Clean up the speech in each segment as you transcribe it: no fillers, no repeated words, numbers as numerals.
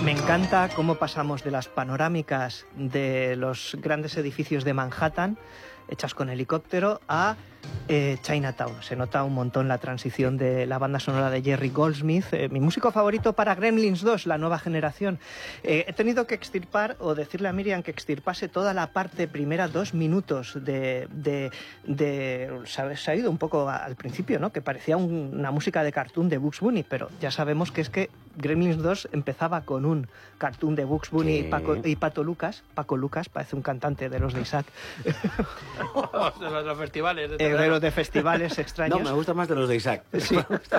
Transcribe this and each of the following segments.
Me encanta cómo pasamos de las panorámicas de los grandes edificios de Manhattan, hechas con helicóptero, a Chinatown. Se nota un montón la transición de la banda sonora de Jerry Goldsmith, mi músico favorito para Gremlins 2, la nueva generación. He tenido que extirpar, o decirle a Miriam que extirpase toda la parte primera, 2 minutos se ha ido un poco al principio, ¿no? Que parecía una música de cartoon de Bugs Bunny, pero ya sabemos que es que Gremlins 2 empezaba con un cartoon de Bugs Bunny y Paco Lucas, parece un cantante de los de Isaac. De los festivales. De los de festivales extraños. No, me gusta más de los de Isaac. Sí.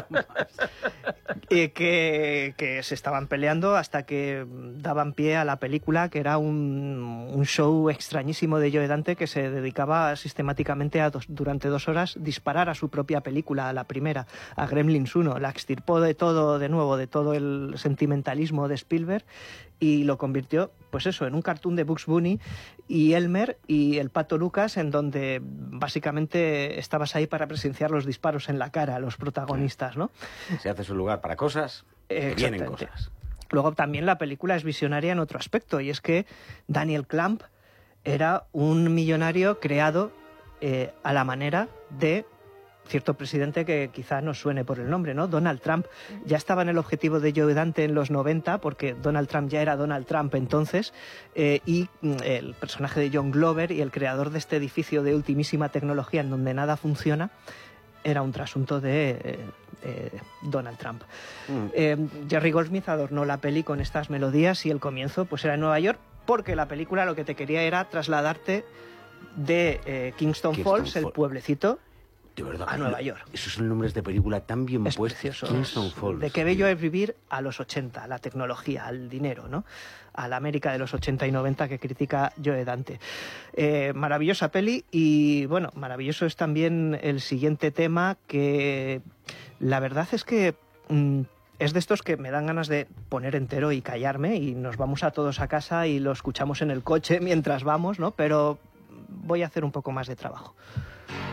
Que se estaban peleando hasta que daban pie a la película, que era un show extrañísimo de Joe Dante, que se dedicaba sistemáticamente durante 2 horas disparar a su propia película, a la primera, a Gremlins 1. La extirpó de todo el sentimentalismo de Spielberg y lo convirtió, pues eso, en un cartoon de Bugs Bunny y Elmer y el Pato Lucas, en donde básicamente estabas ahí para presenciar los disparos en la cara a los protagonistas, ¿no? Se hace su lugar para cosas, vienen cosas. Luego también la película es visionaria en otro aspecto, y es que Daniel Clamp era un millonario creado a la manera de cierto presidente que quizá nos suene por el nombre, ¿no? Donald Trump. Ya estaba en el objetivo de Joe Dante en los 90, porque Donald Trump ya era Donald Trump entonces, y el personaje de John Glover y el creador de este edificio de ultimísima tecnología en donde nada funciona era un trasunto de Donald Trump. Jerry Goldsmith adornó la peli con estas melodías y el comienzo pues era en Nueva York, porque la película lo que te quería era trasladarte de Kingston Falls, el pueblecito, de verdad, a Nueva York. Esos son nombres de película tan bien puestos. Precioso. Kingston Falls. De qué bello es vivir a los 80, la tecnología, al dinero, ¿no? A la América de los 80 y 90 que critica Joe Dante. Maravillosa peli, y bueno, maravilloso es también el siguiente tema, que la verdad es que es de estos que me dan ganas de poner entero y callarme, y nos vamos a todos a casa y lo escuchamos en el coche mientras vamos, ¿no? Pero voy a hacer un poco más de trabajo.